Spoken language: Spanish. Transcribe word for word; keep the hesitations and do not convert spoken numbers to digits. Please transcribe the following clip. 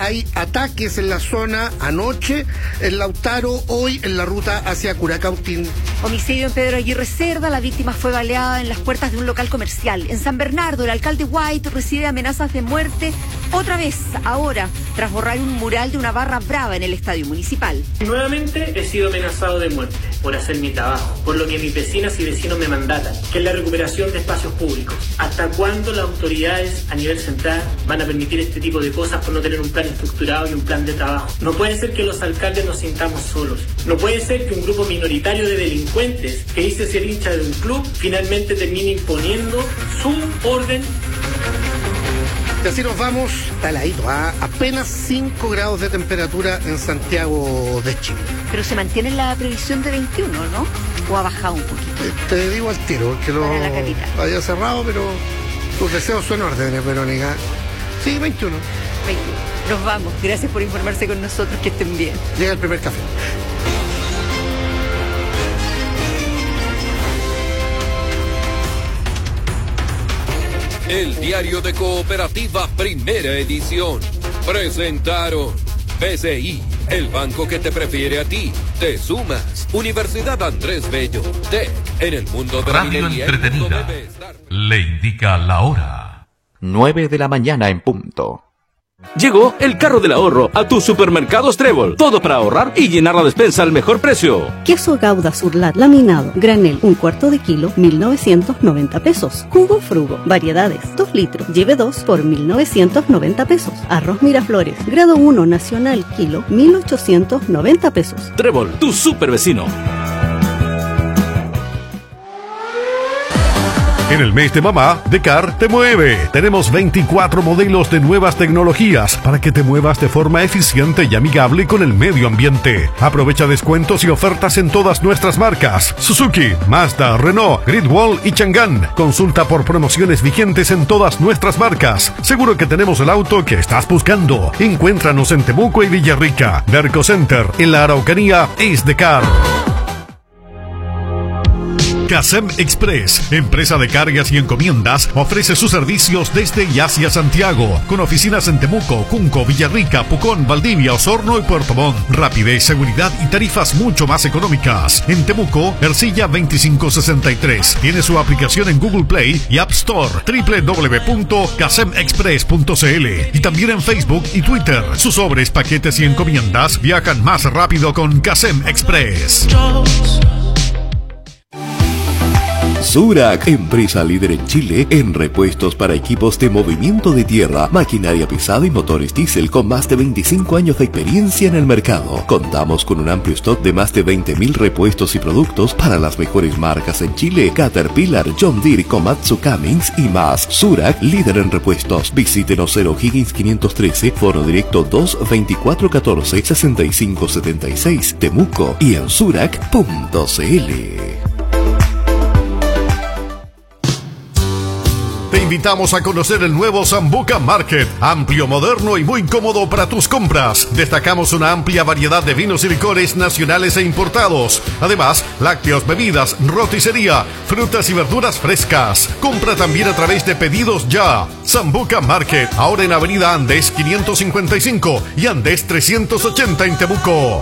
hay ataques en la zona anoche, en Lautaro, hoy en la ruta hacia Curacautín. Homicidio en Pedro Aguirre Cerda, la víctima fue baleada en las puertas de un local comercial. En San Bernardo, el alcalde White recibe amenazas de muerte otra vez, ahora, tras borrar un mural de una barra brava en el estadio municipal. Nuevamente he sido amenazado de muerte por hacer mi trabajo, por lo que mis vecinas y vecinos me mandatan, que es la recuperación de espacios públicos. ¿Hasta cuándo las autoridades a nivel central van a permitir este tipo de cosas por no tener un plan estructurado y un plan de trabajo? No puede ser que los alcaldes nos sintamos solos. No puede ser que un grupo minoritario de delincuentes que dice ser hincha de un club finalmente termine imponiendo su orden. Y así nos vamos, taladito, a apenas cinco grados de temperatura en Santiago de Chile. Pero se mantiene la previsión de veintiuno, ¿no? ¿O ha bajado un poquito? Eh, te digo al tiro, que lo Para la capital. había cerrado, pero tus deseos son órdenes, Verónica. Sí, veintiuno. veintiuno. Nos vamos. Gracias por informarse con nosotros. Que estén bien. Llega el primer café. El diario de Cooperativa, primera edición. Presentaron B C I, el banco que te prefiere a ti. Te sumas. Universidad Andrés Bello. T en el mundo de la minería. Radio Entretenida le indica la hora. nueve de la mañana en punto. Llegó el carro del ahorro a tus supermercados Trébol. Todo para ahorrar y llenar la despensa al mejor precio. Queso Gouda Surlat laminado, granel, un cuarto de kilo, mil novecientos noventa pesos. Jugo Frugo, variedades, dos litros, lleve dos por mil novecientos noventa pesos. Arroz Miraflores, grado uno nacional, kilo, mil ochocientos noventa pesos. Trébol, tu super vecino. En el mes de mamá, Decar te mueve. Tenemos veinticuatro modelos de nuevas tecnologías para que te muevas de forma eficiente y amigable con el medio ambiente. Aprovecha descuentos y ofertas en todas nuestras marcas: Suzuki, Mazda, Renault, Great y Chang'an. Consulta por promociones vigentes en todas nuestras marcas. Seguro que tenemos el auto que estás buscando. Encuéntranos en Temuco y Villarrica. Derco Center, en la Araucanía, es Decar. Casem Express, empresa de cargas y encomiendas, ofrece sus servicios desde y hacia Santiago, con oficinas en Temuco, Junco, Villarrica, Pucón, Valdivia, Osorno y Puerto Montt. Rapidez, seguridad y tarifas mucho más económicas. En Temuco, Ercilla veinticinco sesenta y tres. Tiene su aplicación en Google Play y App Store, doble u doble u doble u punto casem express punto c l, y también en Facebook y Twitter. Sus sobres, paquetes y encomiendas viajan más rápido con Casem Express. Zurach, empresa líder en Chile en repuestos para equipos de movimiento de tierra, maquinaria pesada y motores diésel con más de veinticinco años de experiencia en el mercado. Contamos con un amplio stock de más de veinte mil repuestos y productos para las mejores marcas en Chile: Caterpillar, John Deere, Komatsu, Cummins y más. Zurach, líder en repuestos. Visítenos cero Higgins quinientos trece, foro directo dos veinticuatro catorce sesenta y cinco setenta y seis, Temuco, y en zurach punto c l. Te invitamos a conocer el nuevo Sambuca Market, amplio, moderno y muy cómodo para tus compras. Destacamos una amplia variedad de vinos y licores nacionales e importados. Además, lácteos, bebidas, roticería, frutas y verduras frescas. Compra también a través de Pedidos Ya. Sambuca Market, ahora en Avenida Andes quinientos cincuenta y cinco y Andes trescientos ochenta en Temuco.